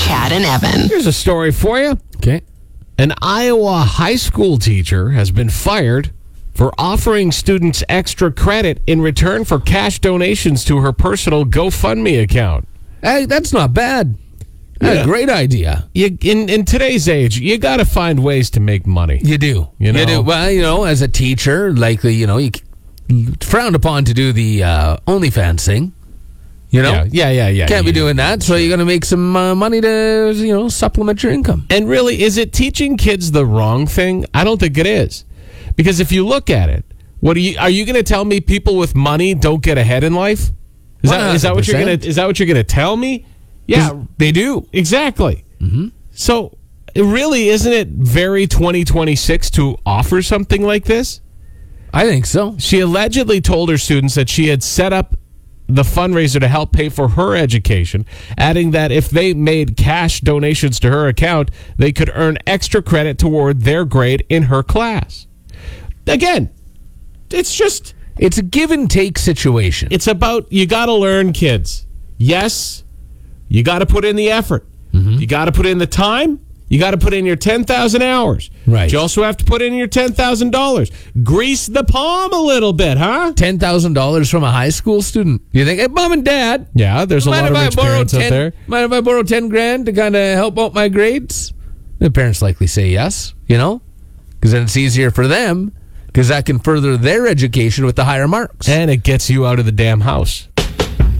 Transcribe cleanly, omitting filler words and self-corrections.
Chad and Evan. Here's a story for you. Okay. An Iowa high school teacher has been fired for offering students extra credit in return for cash donations to her personal GoFundMe account. Hey, that's not bad. That's a great idea. In today's age, you got to find ways to make money. You do. You know? Well, as a teacher, likely, you frowned upon to do the OnlyFans thing. Yeah. Can't be doing that, so you're going to make some money to, supplement your income. And really, is it teaching kids the wrong thing? I don't think it is. Because if you look at it, are you going to tell me people with money don't get ahead in life? Is that what you're going to tell me? Yeah, they do. Exactly. Mm-hmm. So, really, isn't it very 2026 to offer something like this? I think so. She allegedly told her students that she had set up the fundraiser to help pay for her education, adding that if they made cash donations to her account, they could earn extra credit toward their grade in her class. Again, it's a give and take situation. It's about, you got to learn, kids. Yes, you got to put in the effort. Mm-hmm. You got to put in the time. You got to put in your 10,000 hours. Right. You also have to put in your $10,000. Grease the palm a little bit, huh? $10,000 from a high school student. You think, hey, Mom and Dad. Yeah, there's a lot of rich parents out there. Mind if I borrow $10,000 to kind of help out my grades? The parents likely say yes, because then it's easier for them, because that can further their education with the higher marks. And it gets you out of the damn house.